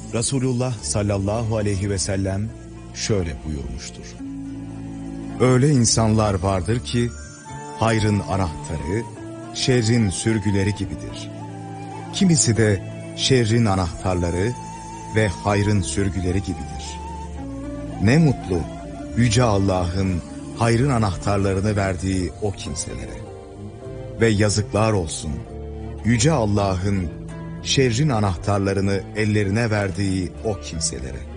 Resulullah sallallahu aleyhi ve sellem şöyle buyurmuştur. Öyle insanlar vardır ki hayrın anahtarı şerrin sürgüleri gibidir. Kimisi de şerrin anahtarları ve hayrın sürgüleri gibidir. Ne mutlu Yüce Allah'ın hayrın anahtarlarını verdiği o kimselere. Ve yazıklar olsun Yüce Allah'ın şerrin anahtarlarını ellerine verdiği o kimselere.